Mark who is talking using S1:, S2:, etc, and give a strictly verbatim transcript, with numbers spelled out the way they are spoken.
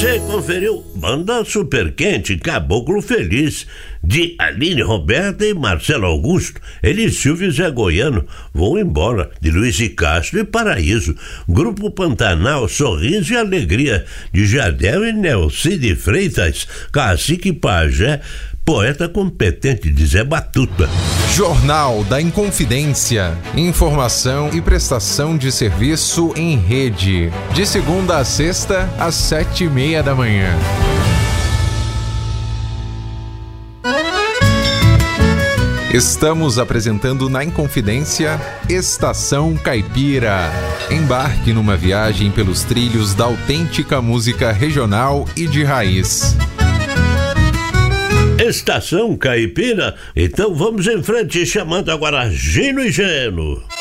S1: Você conferiu Banda Super Quente, Caboclo Feliz, de Aline Roberta e Marcelo Augusto. Ele, Silvio e Zé Goiano, Vou Embora, de Luiz e Castro e Paraíso. Grupo Pantanal, Sorriso e Alegria, de Jardel e Nelcide Freitas. Cacique Pajé, Poeta Competente, de Zé Batuta.
S2: Jornal da Inconfidência. Informação e prestação de serviço em rede. De segunda a sexta, às sete e meia da manhã. Estamos apresentando na Inconfidência Estação Caipira. Embarque numa viagem pelos trilhos da autêntica música regional e de raiz.
S1: Estação Caipira? Então vamos em frente, chamando agora Gino e Geno.